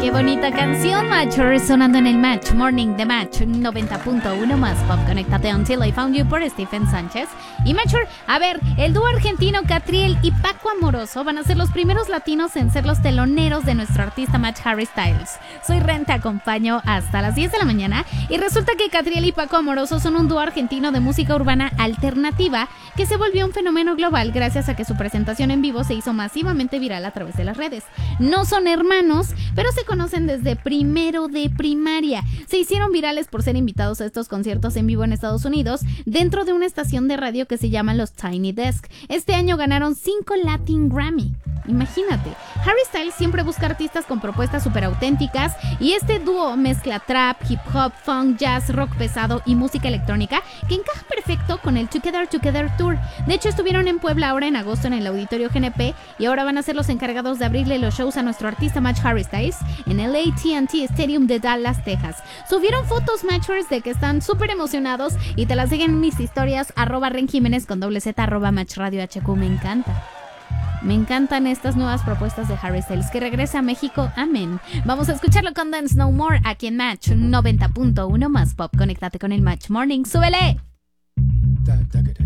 Qué bonita canción, Matcher, sonando en el Match Morning de Match 90.1 más pop. Conéctate Until I Found You por Stephen Sánchez. Y Matcher, a ver, el dúo argentino Catriel y Paco Amoroso van a ser los primeros latinos en ser los teloneros de nuestro artista Match Harry Styles. Soy Ren, te acompaño hasta las 10 de la mañana y resulta que Catriel y Paco Amoroso son un dúo argentino de música urbana alternativa que se volvió un fenómeno global gracias a que su presentación en vivo se hizo masivamente viral a través de las redes. No son hermanos, pero se conocen desde primero de primaria. Se hicieron virales por ser invitados a estos conciertos en vivo en Estados Unidos dentro de una estación de radio que se llama los Tiny Desk. Este año ganaron 5 Latin Grammy. Imagínate, Harry Styles siempre busca artistas con propuestas súper auténticas y este dúo mezcla trap, hip hop, funk, jazz, rock pesado y música electrónica que encaja perfecto con el Together Together Tour. De hecho, estuvieron en Puebla ahora en agosto en el Auditorio GNP y ahora van a ser los encargados de abrirle los shows a nuestro artista Match Harry Styles en el AT&T Stadium de Dallas, Texas. Subieron fotos Matchers de que están súper emocionados y te las siguen en mis historias @RenJiménez con /Z @MatchRadioHQ. Me encantan estas nuevas propuestas de Harry Styles. Que regrese a México, amén. Vamos a escucharlo con Dance No More aquí en Match 90.1 más pop. Conéctate con el Match Morning, ¡súbele!